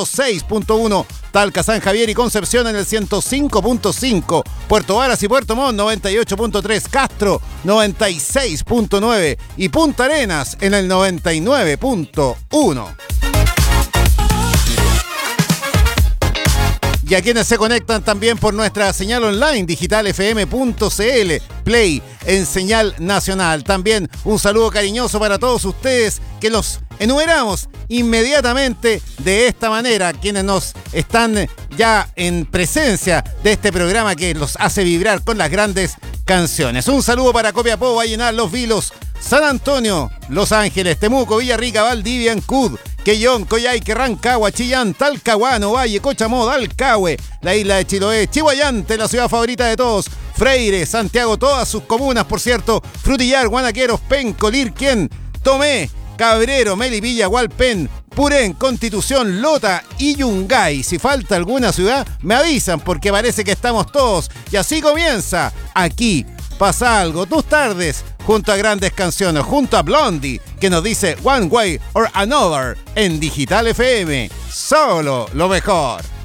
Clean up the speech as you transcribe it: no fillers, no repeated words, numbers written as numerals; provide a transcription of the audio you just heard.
6.1, Talca, San Javier y Concepción en el 105.5, Puerto Varas y Puerto Montt 98.3, Castro 96.9 y Punta Arenas en el 99.1. Y a quienes se conectan también por nuestra señal online digitalfm.cl, Play en señal nacional. También un saludo cariñoso para todos ustedes que los enumeramos inmediatamente de esta manera, quienes nos están ya en presencia de este programa que los hace vibrar con las grandes canciones. Un saludo para Copiapó, Vallenar, Los Vilos, San Antonio, Los Ángeles, Temuco, Villarrica, Valdivia, Ancud, Quellón, Coyhaique, Rancagua, Chillán, Talcahuano, Valle, Cochamó, Dalcahue, la isla de Chiloé, Chihuayante, la ciudad favorita de todos, Freire, Santiago, todas sus comunas, por cierto, Frutillar, Guanaqueros, Penco, Lirquén, Tomé, Cabrero, Melipilla, Hualpén, Purén, Constitución, Lota y Yungay. Si falta alguna ciudad, me avisan porque parece que estamos todos. Y así comienza Aquí Pasa Algo, tus tardes, junto a grandes canciones, junto a Blondie, que nos dice One Way or Another en Digital FM. Solo lo mejor.